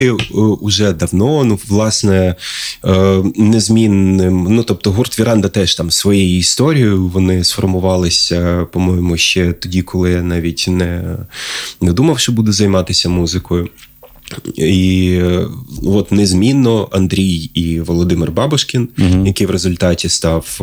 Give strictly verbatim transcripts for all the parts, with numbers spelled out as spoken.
уже давно, ну, власне, незмінним. Ну, тобто гурт Віранда теж там своєю історією, вони сформувалися, по-моєму, ще тоді, коли я навіть не, не думав, що буду займатися музикою. І от незмінно Андрій і Володимир Бабушкін, угу. який в результаті став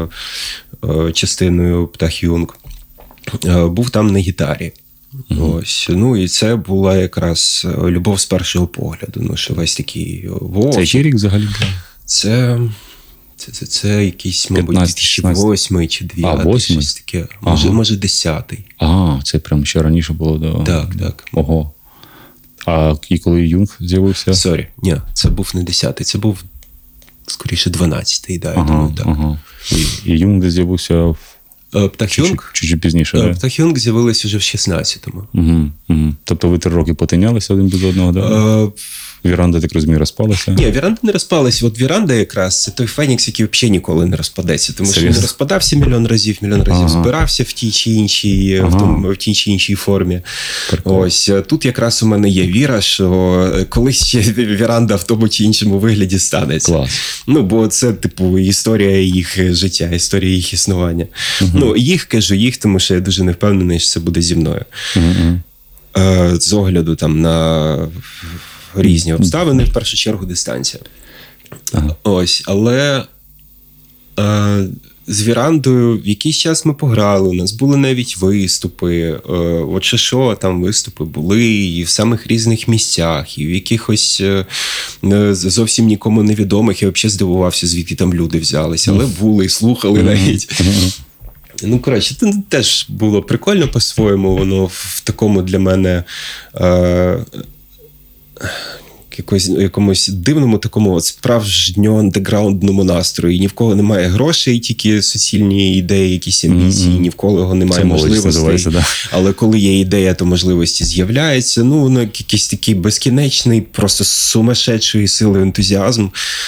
частиною Птах Юнг, був там на гітарі. Mm-hmm. Ось. Ну, і це була якраз любов з першого погляду. Ну, що весь такий... Вов, це який рік взагалі? Це... Це, це, це якийсь, мабуть, дві тисячі восьмий чи дев'ятий, щось таке. Може, ага. може, десятий. Ага, це прям ще раніше було. До... Так, так. Ого. А і коли Юнг з'явився? Сорі, ні, це був не десятий, це був, скоріше, дванадцятий, да, ага, я думаю, так. Ага. І, і Юнг десь з'явився в... Птах Юнг? Чуть-чуть пізніше, так? Птах Юнг з'явились уже в шістнадцятому. Угу, угу. Тобто ви три роки потинялися один без одного, так? Да? Віранда, так розумію, розпалася? Ні, Віранда не розпалася. От Віранда якраз це той Фенікс, який взагалі ніколи не розпадеться. Тому що він розпадався мільйон разів, мільйон разів ага. збирався в тій чи іншій, ага. в, тому, в тій чи іншій формі. Прикольно. Ось тут якраз у мене є віра, що колись ще Віранда в тому чи іншому вигляді станеться. Клас. Ну, бо це, типу, історія їх життя, історія їх існування. Угу. Ну, їх, кажу їх, тому що я дуже не впевнений, що це буде зі мною. Угу. Е, з огляду там на... різні обставини, в першу чергу дистанція. Ага. Ось, але е, з Вірандою в якийсь час ми пограли, у нас були навіть виступи, е, от що, що там виступи були, і в самих різних місцях, і в якихось е, зовсім нікому невідомих, я взагалі здивувався, звідки там люди взялися, але були і слухали навіть. Ну, коротше, це теж було прикольно по-своєму, воно в такому для мене... Е, Якось, якомусь дивному такому от справжньо андеграундному настрої. Ні в кого немає грошей, тільки суцільні ідеї, якісь амбіції, mm-hmm. ні в кого немає можливостей. Да? Але коли є ідея, то можливості з'являються. Ну, ну, якийсь такий безкінечний, просто сумасшедшої сили ентузіазм.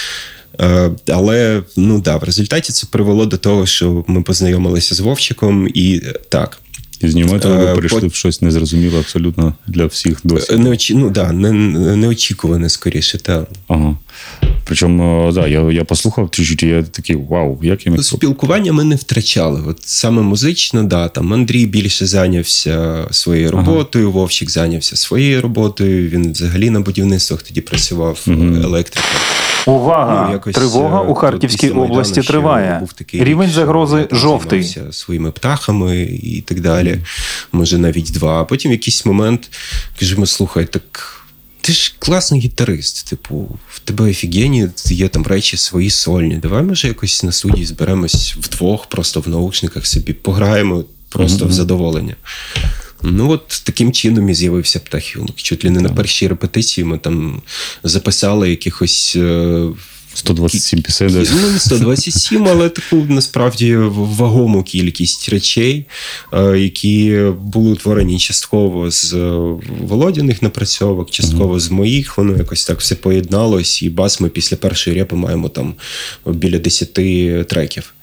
Але, ну да, в результаті це привело до того, що ми познайомилися з Вовчиком і так. І з Німета ви перейшли По... в щось незрозуміле абсолютно для всіх досі. Неочі... Ну, да, не, неочікуване скоріше, так. Ага. Причому, да, я, я послухав трішки, я такий, вау, як я міг... Спілкування ми не втрачали. От саме музично, да, там Андрій більше зайнявся своєю роботою, ага. Вовчик зайнявся своєю роботою, він взагалі на будівництвах тоді працював угу. електриком. Увага! Ну, якось, тривога у Харківській області триває. Рівень загрози жовтий. Своїми птахами і так далі. Може навіть два. А потім в якийсь момент кажемо, слухай, так ти ж класний гітарист. Типу, в тебе офігенні, є там речі свої сольні. Давай, може, якось на студії зберемось вдвох, просто в наушниках собі пограємо просто mm-hmm. в задоволення. Ну, от таким чином і з'явився Птах Юнг. Чуть ли не на першій репетиції ми там записали якихось... сто двадцять сім пісень. Ну, не сто двадцять сім, але таку, насправді, вагому кількість речей, які були утворені частково з Володяних напрацьовок, частково mm-hmm. з моїх. Воно якось так все поєдналось, і бас ми після першої репи маємо там біля десяти треків.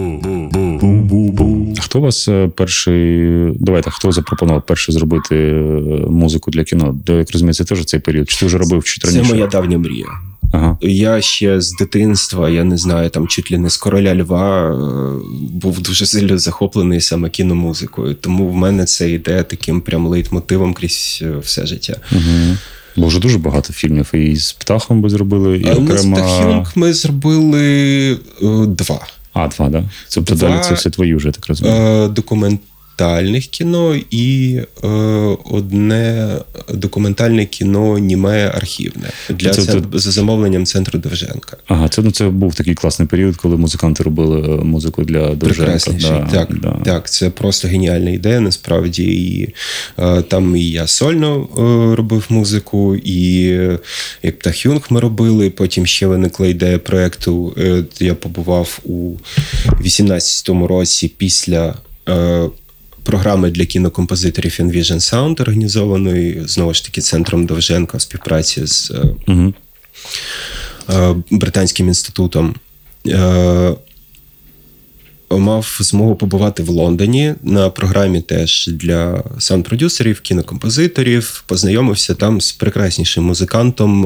А хто вас перший, давайте, хто запропонував перший зробити музику для кіно? Як розумію, це теж цей період? Чи ти вже робив чуть раніше? Це моя давня мрія. Ага. Я ще з дитинства, я не знаю, там чуть ли не з Короля Льва був дуже сильно захоплений саме кіномузикою. Тому в мене це йде таким прям лейтмотивом крізь все життя. Угу. Бо вже дуже багато фільмів. І з Птахом ви зробили, і а окремо... з Птах Юнг ми зробили е, два. А, два, да? Тобто далі це все твої вже, так розумію? Е, документальних кіно і е, одне документальне кіно німе архівне для це, центр, це... за замовленням центру Довженка. Ага, це, ну, це був такий класний період, коли музиканти робили музику для Довженка. Да, так, да. так, це просто геніальна ідея, насправді. І е, там і я сольно е, робив музику, і е, як Птах Юнг ми робили, потім ще виникла ідея проєкту. Е, я побував у вісімнадцятому році після е, програми для кінокомпозиторів Envision Sound, організованої, знову ж таки, центром Довженка в співпраці з uh-huh. Британським інститутом. мав змогу побувати в Лондоні на програмі теж для саунд-продюсерів, кінокомпозиторів. Познайомився там з прекраснішим музикантом